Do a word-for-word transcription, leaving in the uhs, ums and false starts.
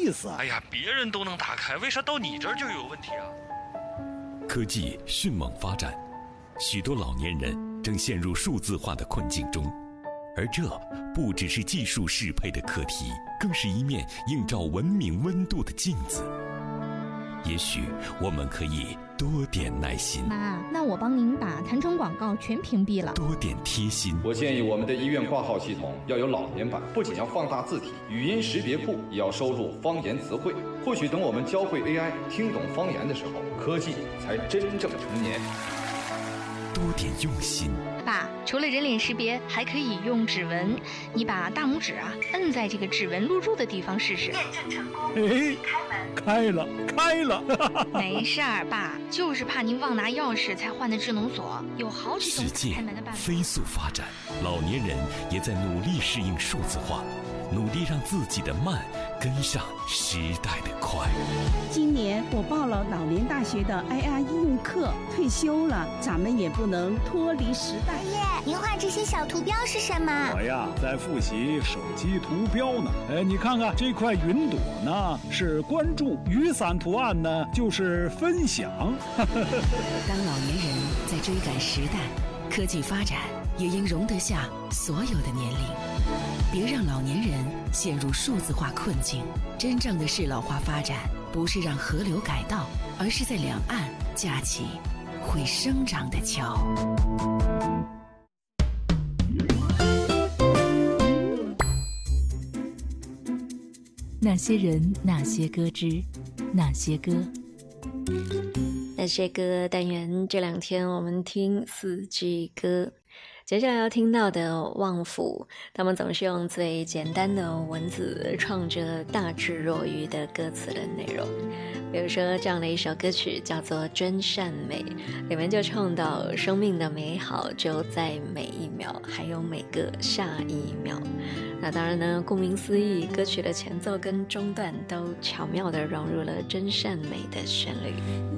意思啊？ 哎呀，别人都能打开，为啥到你这儿就有问题啊？ 科技迅猛发展，许多老年人正陷入数字化的困境中，而这不只是技术适配的课题，更是一面映照文明温度的镜子。也许我们可以多点耐心。 妈，那我帮您把弹窗广告全屏蔽了。 多点贴心。 我建议我们的医院挂号系统要有老年版，不仅要放大字体，语音识别库也要收录方言词汇。或许等我们教会 A I 听懂方言的时候，科技才真正成年。 多点用心。 爸，除了人脸识别，还可以用指纹。你把大拇指啊摁在这个指纹录入的地方试试。 验证成功。哎，开了，开了。 没事儿，爸，就是怕您忘拿钥匙才换的智能锁，有好几种开门的办法。 世界飞速发展，老年人也在努力适应数字化，努力让自己的慢跟上时代的快。 今年我报了老年大学的 I R 应用课，退休了，咱们也不能脱离时代。 爷爷，您画这些小图标是什么？ 我呀，在复习手机图标呢。哎，你看看这块云朵呢，是关注；雨伞图案呢，就是分享。 当老年人在追赶时代，科技发展也应容得下所有的年龄。别让老年人陷入数字化困境。真正的适老化发展，不是让河流改道，而是在两岸架起会生长的桥。 那些人，那些歌之那些歌。 那些歌单元，这两天我们听四季歌。接下来要听到的旺福，他们总是用最简单的文字创着大智若愚的歌词的内容。比如说这样的一首歌曲叫做《真善美》，里面就唱到生命的美好就在每一秒，还有每个下一秒。那当然呢，顾名思义，歌曲的前奏跟中段都巧妙地融入了真善美的旋律。